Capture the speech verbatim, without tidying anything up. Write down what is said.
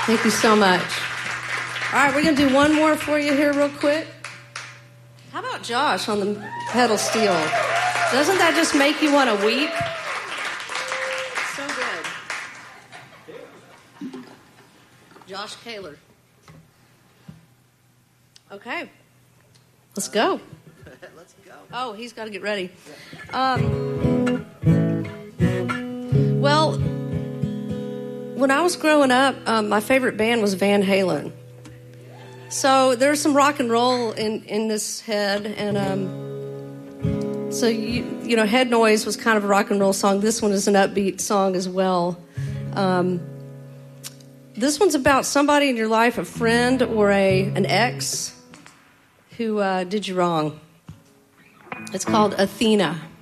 Thank you so much. All right, we're going to do one more for you here real quick. How about Josh on the pedal steel? Doesn't that just make you want to weep? So good. Josh Kaler. Okay. Let's go. Let's go. Oh, he's got to get ready. Um, well, when I was growing up, um, my favorite band was Van Halen. So there's some rock and roll in, in this head, and um, so you you know, Head Noise was kind of a rock and roll song. This one is an upbeat song as well. Um, this one's about somebody in your life, a friend or a an ex who uh, did you wrong. It's called Athena.